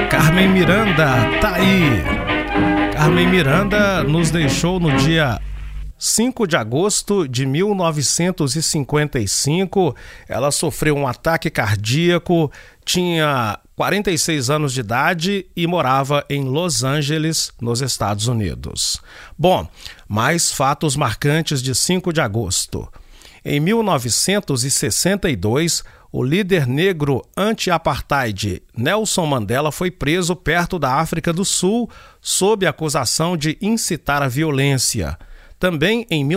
Carmen Miranda, tá aí. Carmen Miranda nos deixou no dia 5 de agosto de 1955. Ela sofreu um ataque cardíaco, tinha 46 anos de idade e morava em Los Angeles, nos Estados Unidos. Bom, mais fatos marcantes de 5 de agosto. Em 1962, o líder negro anti-apartheid Nelson Mandela foi preso perto da África do Sul sob acusação de incitar a violência. Também em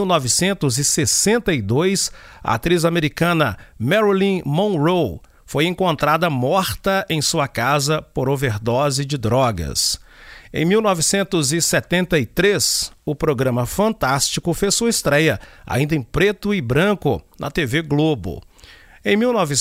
1962, a atriz americana Marilyn Monroe foi encontrada morta em sua casa por overdose de drogas. Em 1973, o programa Fantástico fez sua estreia, ainda em preto e branco, na TV Globo. Em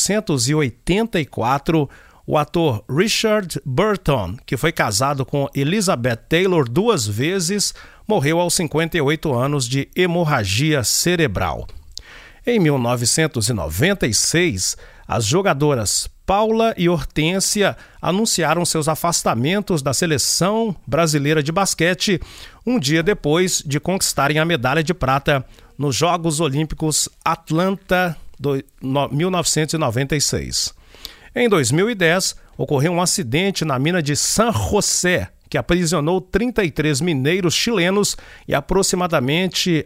1984, o ator Richard Burton, que foi casado com Elizabeth Taylor 2 vezes, morreu aos 58 anos de hemorragia cerebral. Em 1996, as jogadoras Paula e Hortência anunciaram seus afastamentos da seleção brasileira de basquete um dia depois de conquistarem a medalha de prata nos Jogos Olímpicos Atlanta 1996. Em 2010, ocorreu um acidente na mina de San José, que aprisionou 33 mineiros chilenos e a aproximadamente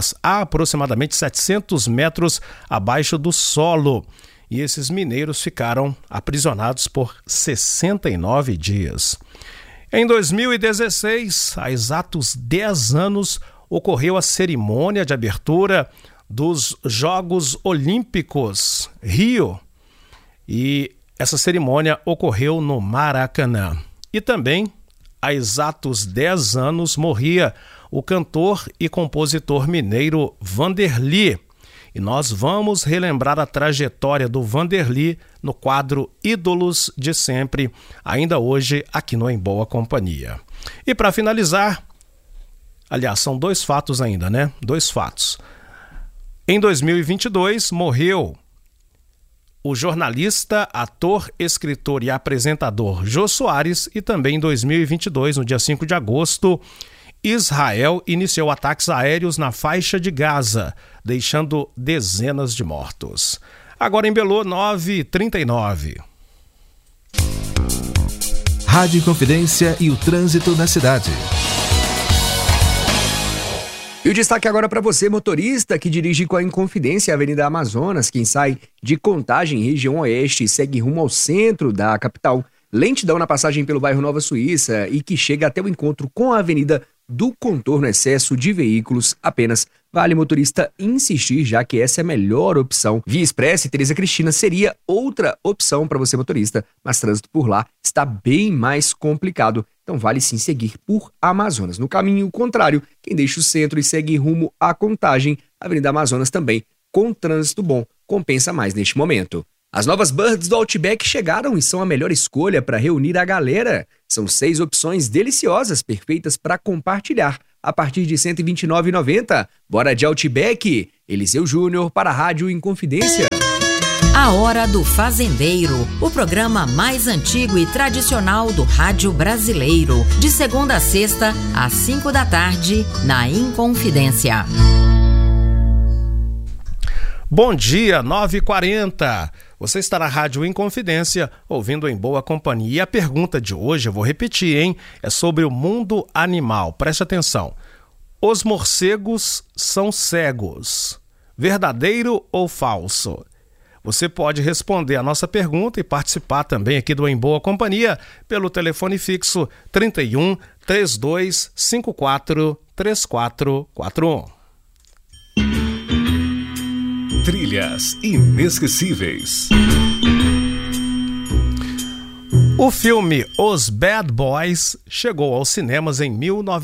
700 metros abaixo do solo. E esses mineiros ficaram aprisionados por 69 dias. Em 2016, há exatos 10 anos, ocorreu a cerimônia de abertura dos Jogos Olímpicos Rio. E essa cerimônia ocorreu no Maracanã. E também, há exatos 10 anos, morria o cantor e compositor mineiro Vanderly. E nós vamos relembrar a trajetória do Vanderly no quadro Ídolos de Sempre, ainda hoje aqui no Em Boa Companhia. E para finalizar, aliás, são 2 fatos ainda, né? 2 fatos. Em 2022, morreu o jornalista, ator, escritor e apresentador Jô Soares, e também em 2022, no dia 5 de agosto, Israel iniciou ataques aéreos na faixa de Gaza, deixando dezenas de mortos. Agora em Belo, 9h39. Rádio Inconfidência e o trânsito na cidade. E o destaque agora para você, motorista que dirige com a Inconfidência a Avenida Amazonas, quem sai de Contagem, região oeste, e segue rumo ao centro da capital. Lentidão na passagem pelo bairro Nova Suíça e que chega até o encontro com a Avenida do Contorno, excesso de veículos apenas. Vale, motorista, insistir, já que essa é a melhor opção. Via Expressa e Tereza Cristina seria outra opção para você, motorista, mas trânsito por lá está bem mais complicado. Então vale sim seguir por Amazonas. No caminho contrário, quem deixa o centro e segue rumo à Contagem, Avenida Amazonas também, com trânsito bom, compensa mais neste momento. As novas Birds do Outback chegaram e são a melhor escolha para reunir a galera. São 6 opções deliciosas, perfeitas para compartilhar, a partir de R$ 129,90. Bora de Outback! Eliseu Júnior para a Rádio Inconfidência. A Hora do Fazendeiro, o programa mais antigo e tradicional do rádio brasileiro. De segunda a sexta, às 5 da tarde, na Inconfidência. Bom dia, 9h40. Você está na Rádio Inconfidência, ouvindo Em Boa Companhia. E a pergunta de hoje, eu vou repetir, hein? É sobre o mundo animal. Preste atenção. Os morcegos são cegos. Verdadeiro ou falso? Você pode responder a nossa pergunta e participar também aqui do Em Boa Companhia pelo telefone fixo 31 32 54 3441. Trilhas inesquecíveis. O filme Os Bad Boys chegou aos cinemas em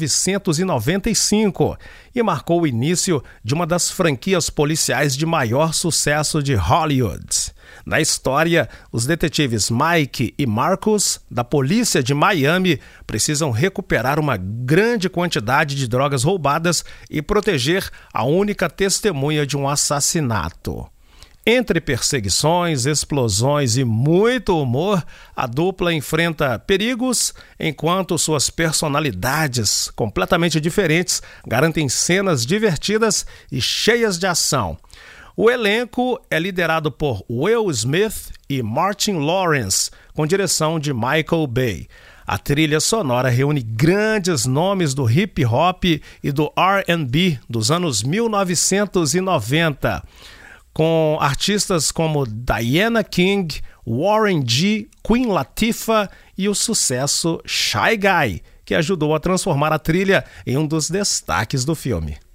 1995 e marcou o início de uma das franquias policiais de maior sucesso de Hollywood. Na história, os detetives Mike e Marcus, da polícia de Miami, precisam recuperar uma grande quantidade de drogas roubadas e proteger a única testemunha de um assassinato. Entre perseguições, explosões e muito humor, a dupla enfrenta perigos, enquanto suas personalidades completamente diferentes garantem cenas divertidas e cheias de ação. O elenco é liderado por Will Smith e Martin Lawrence, com direção de Michael Bay. A trilha sonora reúne grandes nomes do hip hop e do R&B dos anos 1990, com artistas como Diana King, Warren G, Queen Latifah e o sucesso Shy Guy, que ajudou a transformar a trilha em um dos destaques do filme.